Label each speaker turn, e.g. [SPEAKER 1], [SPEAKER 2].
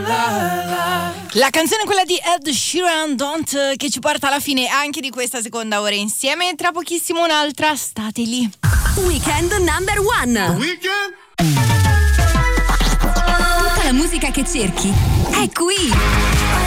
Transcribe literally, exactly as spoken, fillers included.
[SPEAKER 1] La canzone è quella di Ed Sheeran, Don't, che ci porta alla fine anche di questa seconda ora insieme. Tra pochissimo un'altra, state lì.
[SPEAKER 2] Weekend number one.
[SPEAKER 3] Weekend.
[SPEAKER 2] Tutta la musica che cerchi è qui.